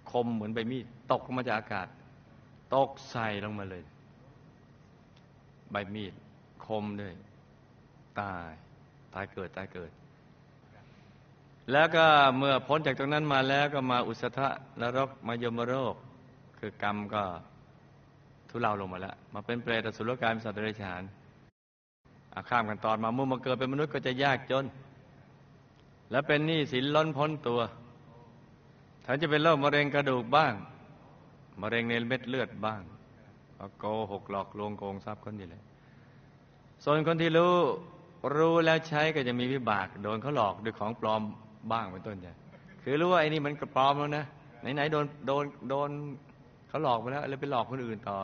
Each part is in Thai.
คมเหมือนใบมีดตกมาจากอากาศตกใส่ลงมาเลยใบมีดคมด้วยตายเกิดแล้วก็เมื่อพ้นจากตรงนั้นมาแล้วก็มาอุสธนรกมายมโลกคือกรรมก็ทุเลาลงมาแล้วมาเป็นเปรตอสุรกายเป็นสัตว์เดรัจฉานข้ามกันตอนมาเมื่อมาเกิดเป็นมนุษย์ก็จะยากจนและเป็นหนี้สินล้นพ้นตัวถ้าจะเป็นโรคมะเร็งกระดูกบ้างมะเร็งในเม็ดเลือดบ้างโกหกหลอกลวงโกงทรัพย์คนนี้แหละส่วนคนที่รู้แล้วใช้ก็จะมีวิบากโดนเขาหลอกด้วยของปลอมบ้างเป็นต้นใหญ่คือรู้ว่าไอ้นี่มันปลอมแล้วนะไหนโดนเขาหลอกไปแล้วแล้วไปหลอกคนอื่นต่อ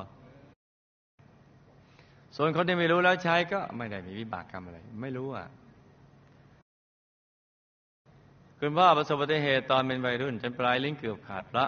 ส่วนคนที่ไม่รู้แล้วใช้ก็ไม่ได้มีวิบากกรรมอะไรไม่รู้อ่ะคุณพ่อประสบอุบัติเหตุตอนเป็นวัยรุ่นจนปลายลิ้นเกือบขาดละ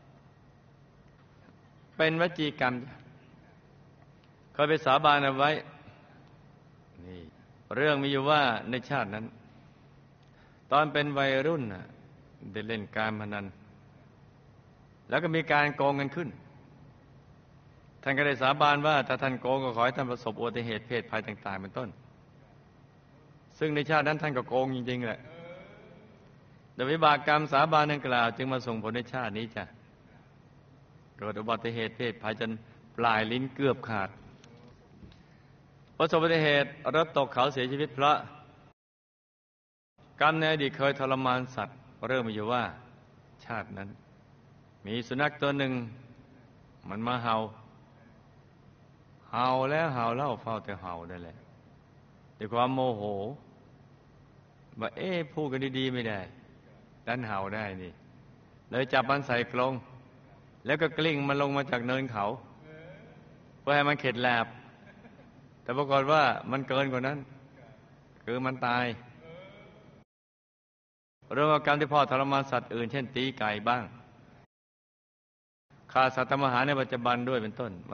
เป็นวจีกรรมเคยไปสาบานเอาไว้นี่เรื่องมีอยู่ว่าในชาตินั้นตอนเป็นวัยรุ่นได้เล่นการพนันแล้วก็มีการโกงกันขึ้นท่านก็ได้สาบานว่าถ้าท่านโกงก็ขอให้ท่านประสบอุบัติเหตุเพศภัยต่างๆเป็นต้นซึ่งในชาตินั้นท่านก็โกงจริงๆแหละแต่วิบากกรรมสาบานดังกล่าวจึงมาส่งผลในชาตินี้จ้ะเกิดอุบัติเหตุเพศภัยจนปลายลิ้นเกือบขาดประสบอุบัติเหตุรถตกเขาเสียชีวิตเพราะกรรมในอดีตเคยทรมานสัตว์เริ่มมีอยู่ว่าชาตินั้นมีสุนัขตัวหนึ่งมันมาเห่าแล้วเห่าเล่าเฝ้าแต่เห่าได้แหละด้วยความโมโหว่าพูดกันดีๆไม่ได้ดันเห่าได้นี่เลยจับมันใส่กรงแล้วก็กลิ้งมันลงมาจากเนินเขาเพื่อให้มันเข็ดแลบแต่ปรากฏว่ามันเกินกว่านั้นคือมันตายเรื่องกรรมที่พ่อทรมานสัตว์อื่นเช่นตีไก่บ้างฆ่าสัตว์ทำอาหารในปัจจุบันด้วยเป็นต้น